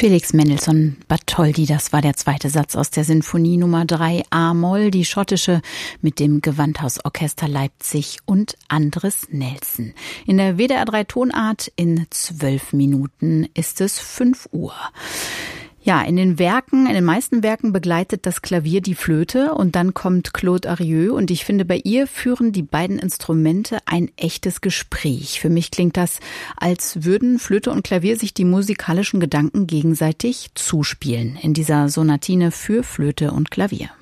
Felix Mendelssohn Bartholdy, das war der zweite Satz aus der Sinfonie Nummer 3 A-Moll, die schottische mit dem Gewandhausorchester Leipzig und Andres Nelson. In der WDR 3 Tonart in 12 Minuten ist es 5 Uhr. Ja, in den meisten Werken begleitet das Klavier die Flöte und dann kommt Claude Arieux und ich finde, bei ihr führen die beiden Instrumente ein echtes Gespräch. Für mich klingt das, als würden Flöte und Klavier sich die musikalischen Gedanken gegenseitig zuspielen in dieser Sonatine für Flöte und Klavier.